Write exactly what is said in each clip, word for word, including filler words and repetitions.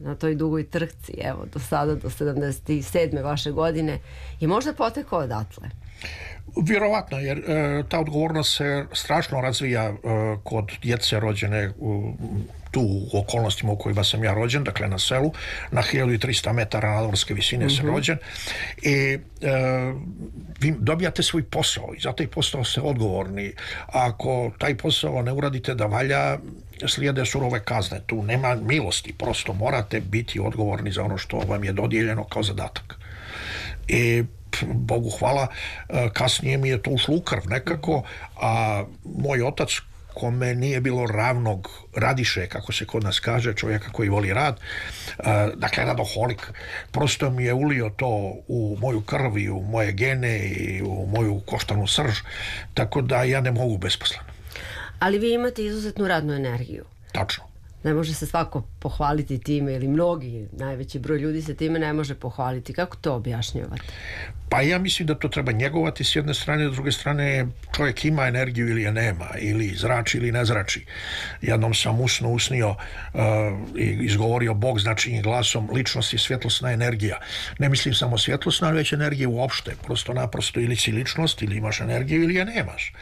na toj dugoj trci, evo, do sada, do sedamdeset sedme vaše godine, je možda potekao odatle? Vjerovatno, jer e, ta odgovornost se strašno razvija e, kod djece rođene u, tu u okolnostima u kojima sam ja rođen, dakle na selu, na hiljadu trista metara nadmorske visine mm-hmm. sam rođen i e, vi dobijate svoj posao i za taj posao ste odgovorni. Ako taj posao ne uradite da valja, slijede surove kazne, tu nema milosti, prosto morate biti odgovorni za ono što vam je dodijeljeno kao zadatak. I Bogu hvala, kasnije mi je to ušlo u krv nekako, a moj otac, kome nije bilo ravnog radiše, kako se kod nas kaže, čovjeka koji voli rad, dakle radoholik, prosto mi je ulio to u moju krv i u moje gene i u moju koštanu srž, tako da ja ne mogu besposleno. Ali vi imate izuzetnu radnu energiju. Tačno. Ne može se svako pohvaliti time, ili mnogi, najveći broj ljudi se time ne može pohvaliti. Kako to objašnjavate? Pa ja mislim da to treba njegovati s jedne strane, s druge strane čovjek ima energiju ili je nema, ili zrači ili ne zrači. Jednom sam usno usnio uh, i izgovorio Bog značajnim glasom, ličnost je svjetlosna energija. Ne mislim samo svjetlosna, već energija uopšte. Prosto naprosto ili si ličnost, ili imaš energiju ili je nemaš.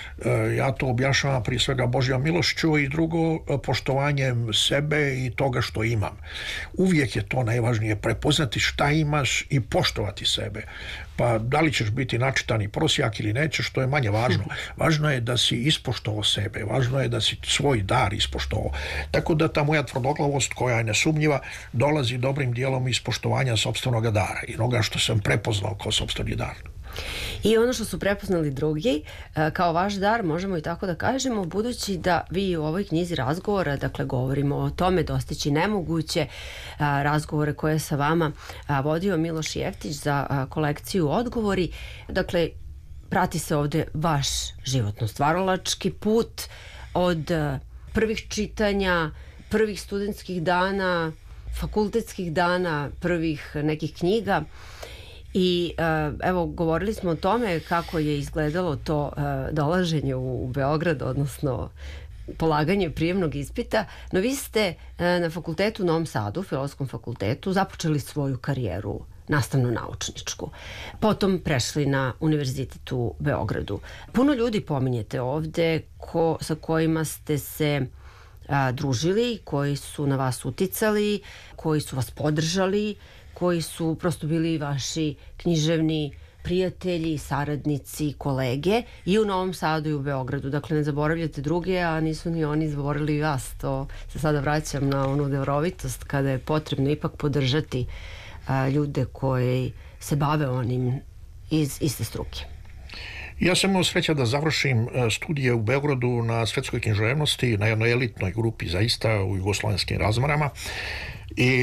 Ja to objašnjavam prije svega Božjom milošću i drugo poštovanjem sebe i toga što imam. Uvijek je to najvažnije, prepoznati šta imaš i poštovati sebe. Pa da li ćeš biti načitani prosjak ili nećeš, to je manje važno. Važno je da si ispoštovao sebe, važno je da si svoj dar ispoštovao. Tako da ta moja tvrdoglavost, koja je nesumnjiva, dolazi dobrim dijelom iz poštovanja sopstvenog dara i onoga što sam prepoznao kao sopstveni dar. I ono što su prepoznali drugi kao vaš dar, možemo i tako da kažemo, budući da vi u ovoj knjizi razgovora, dakle govorimo o tome dostići nemoguće, razgovore koje je sa vama vodio Miloš Jeftić za kolekciju Odgovori, dakle prati se ovdje vaš životno-stvaralački put od prvih čitanja, prvih studentskih dana, fakultetskih dana, prvih nekih knjiga. I evo, govorili smo o tome kako je izgledalo to dolaženje u Beograd, odnosno polaganje prijemnog ispita, no vi ste na fakultetu u Novom Sadu, Filozofskom fakultetu, započeli svoju karijeru nastavno-naučničku. Potom prešli na univerzitet u Beogradu. Puno ljudi pominjete ovde ko, sa kojima ste se a, družili, koji su na vas uticali, koji su vas podržali, koji su prosto bili vaši književni prijatelji, saradnici, kolege i u Novom Sadu i u Beogradu. Dakle, ne zaboravljate druge, a nisu ni oni zaboravili vas. To se sada vraćam na onu devrovitost kada je potrebno ipak podržati a, ljude koji se bave onim iz iste struke. Ja sam imao sreća da završim studije u Beogradu na svetskoj književnosti, na jednoj elitnoj grupi zaista u jugoslovenskim razmarama i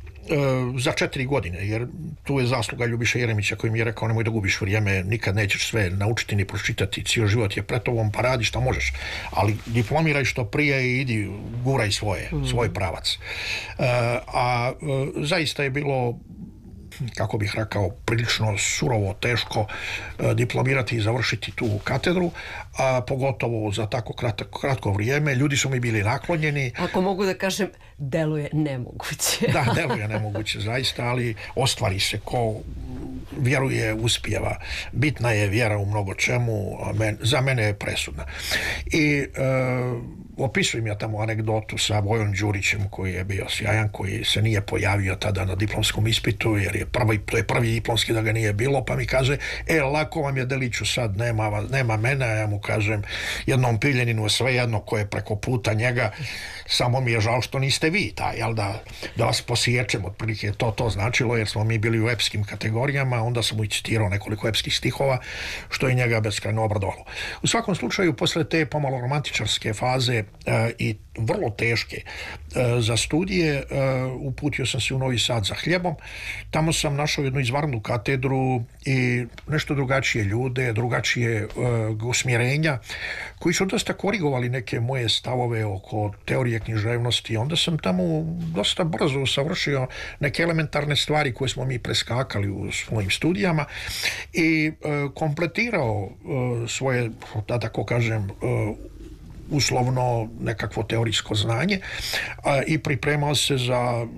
za četiri godine, jer tu je zasluga Ljubiša Jeremića koji mi je rekao nemoj da gubiš vrijeme, nikad nećeš sve naučiti ni pročitati, cijel život je pred tobom, pa radi što možeš, ali diplomiraj što prije i idi, guraj svoje, mm. svoj pravac. A, a zaista je bilo, kako bih rekao, prilično surovo, teško e, diplomirati i završiti tu katedru, a pogotovo za tako kratko, kratko vrijeme. Ljudi su mi bili naklonjeni. Ako mogu da kažem, deluje nemoguće. Da, deluje nemoguće, zaista, ali ostvari se ko vjeruje, uspijeva. Bitna je vjera u mnogo čemu, a men, za mene je presudna. I e, opisujem ja tamo anegdotu sa Vojom Đurićem koji je bio sjajan, koji se nije pojavio tada na diplomskom ispitu, jer je prvi, to je prvi diplomski da ga nije bilo, pa mi kaže, e, lako vam je Deliću sad, nema, nema mene, ja mu kažem, jednom piljeninu sve jedno ko je preko puta njega, samo mi je žao što niste vi taj, jel da, da vas posjećem, otprilike to to značilo, jer smo mi bili u epskim kategorijama, onda sam mu i citirao nekoliko epskih stihova, što je njega beskrajno obradovalo. U svakom slučaju, posle te pomalo romantičarske faze e, i vrlo teške e, za studije, e, uputio sam se u Novi Sad za hljebom. Tamo sam našao jednu izvarnu katedru i nešto drugačije ljude, drugačije e, usmjerenja, koji su dosta korigovali neke moje stavove oko teorije književnosti. Onda sam tamo dosta brzo savršio neke elementarne stvari koje smo mi preskakali u svojim studijama i e, kompletirao e, svoje, da tako kažem, e, uslovno nekakvo teorijsko znanje a, i pripremao se za